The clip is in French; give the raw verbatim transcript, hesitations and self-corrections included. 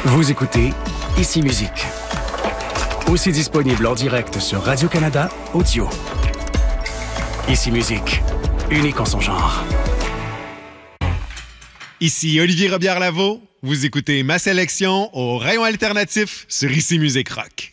Vous écoutez Ici Musique. Aussi disponible en direct sur Radio-Canada Audio. Ici Musique, unique en son genre. Ici Olivier Robillard-Lavaux. Vous écoutez ma sélection au rayon alternatif sur Ici Musique Rock.